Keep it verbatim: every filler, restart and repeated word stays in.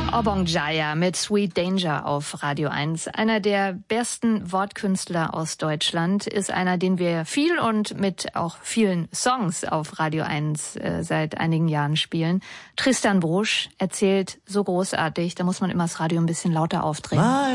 Obong Jaya mit Sweet Danger auf Radio eins. Einer der besten Wortkünstler aus Deutschland, ist einer, den wir viel und mit auch vielen Songs auf Radio eins äh, seit einigen Jahren spielen. Tristan Brusch erzählt so großartig, da muss man immer das Radio ein bisschen lauter aufdrehen.